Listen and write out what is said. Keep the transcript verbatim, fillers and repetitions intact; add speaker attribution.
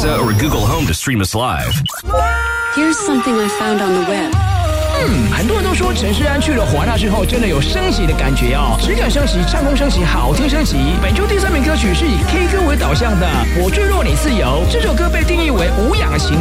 Speaker 1: Alexa or Google Home to stream us live.
Speaker 2: Here's something I found on the web.
Speaker 3: 嗯，很多人都说陈势安去了华纳之后，真的有升级的感觉哦，质感升级，唱功升级，好听升级。本周第三名歌曲是以 K 歌为导向的《我坠落你自由》，这首歌被定义为无氧型